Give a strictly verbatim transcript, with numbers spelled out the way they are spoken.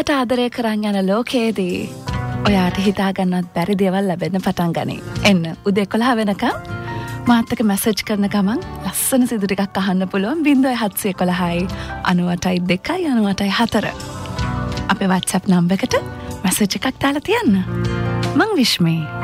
ඔයාට ආදරය කරන්න යන ලෝකයේදී ඔයාට හිතාගන්නත් බැරි දේවල් ලැබෙන්න පටන් ගනී. එන්න උදේ එකොළහ වෙනකම් මාත් එක්ක මැසේජ් කරන ගමන් ලස්සන සිදු ටිකක් අහන්න පුළුවන්. ज़ीरो सात एक एक අනවටයි දෙකයි අනවටයි හතර අපේ WhatsApp නම්බර් එකට මැසේජ් එකක් දාලා තියන්න. මං විශ්මී